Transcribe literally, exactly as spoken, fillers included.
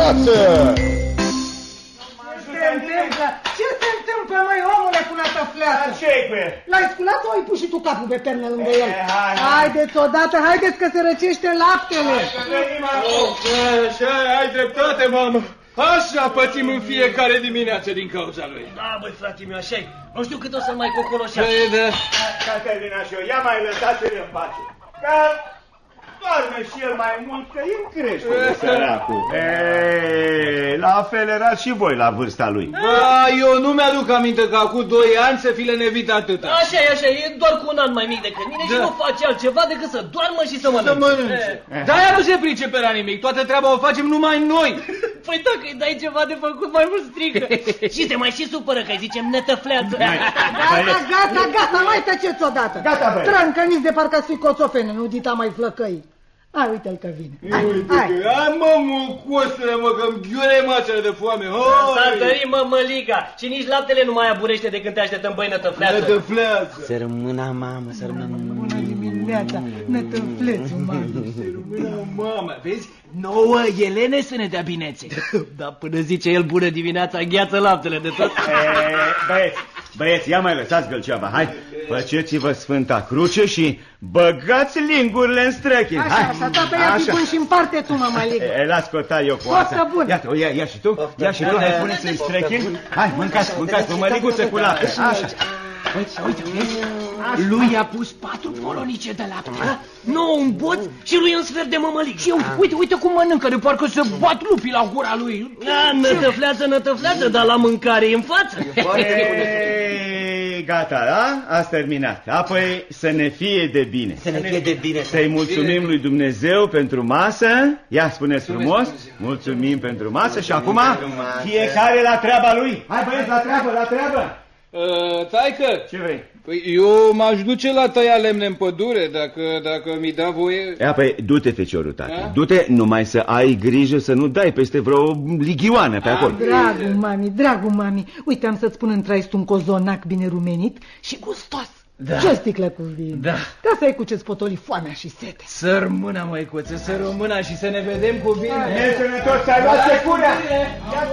față! Ce se întâmplă, măi, omule, cu nătăfleață? Ce-i cu el? L-ai sculat sau ai pus și tu capul pe pernă lângă el? hai, hai. Haideți odată, haideți că se răcește laptele. Așa, ai dreptate, mamă. Așa pățim în fiecare dimineață din cauza lui. Da, băi, frate meu, așa-i. Nu știu cât o să mai cocoloșească. Păi, da. Caterina și eu, ia mai lăsați-l în pace. Că doarme și el mai mult, că e în creștere, săracul. Ei, la fel erați și voi la vârsta lui. Bă, eu nu mi-aduc aminte că acum doi ani să fi lenevit atâta. Așa e, așa e, doar cu un an mai mic decât mine, da. Și nu face altceva decât să doarmă și să mănânce. Să mănânce. Dar ea nu se pricepe la nimic, toată treaba o facem numai noi. Păi dacă îi dai ceva de făcut, mai mult strică. Și se mai și supără că îi zicem nătăfleață. Gata, gata, gata, mai tăceți odată. Gata, băi. Trâncăniți de parcă ați fi coțofene, nu dita mai flăcăi. Hai, uite-l că vine. Hai, Uite hai. că, hai mă, mucosule, mă, că-mi ghiure mațele de foame. S-a tărit, mă, măliga. Și nici laptele nu mai aburește de când te așteptăm, băi, nătăfleață. Nătăfleață. Să rămână, mamă, să rămână. Bună dimineața, nătăflețul, mamă. Mamă, vezi? Nouă Elene să ne dea binețe. Da, până zice el bună dimineața, gheață laptele de tot. E, băieți, băieți, ia mai lăsați gălceava, hai. Faceți-vă Sfânta Cruce și băgați lingurile în străchini. Așa, așa, tata, ia pipând și împarte tu, mă, măligă. E, las cota eu cu Poftă asta. bună. Iată, ia, ia și tu, ia și tu, hai, puneți în străchini. Hai, mâncați, mâncați, mămăliguță cu lapte. Așa. Uite, uite, vezi? Lui a pus patru polonice de lapte, nouă un bot și lui un sfert de mămălig. Și uite, uite cum mănâncă, de parcă să bat lupii la gura lui. Da, nătăfleață, nătăfleață, dar la mâncare e în față. Ei, gata, da? Ați terminat. Apoi să ne fie de bine. Să ne fie de bine. Să-i mulțumim lui Dumnezeu pentru masă. Ia, spuneți frumos. Mulțumim pentru masă și acum fiecare la treaba lui. Hai, băieți, la treabă, la treabă. Uh, taică, Ce vrei? păi eu m-aș duce la tăia lemne în pădure, dacă, dacă mi da voie. Ia, păi, du-te, feciorul, tată. Da? Du-te, numai să ai grijă să nu dai peste vreo lighioană pe acolo. Dragul mami, dragul mami, uite, am să-ți pun în traist un cozonac bine rumenit și gustos. Da. Ce o sticlă cu vin. Da. Ca să ai cu ce-ți potoli foamea și sete. Să rămână, măicuță, să rămână și să ne vedem cu bine. Ne sănătos, să ai luat securea.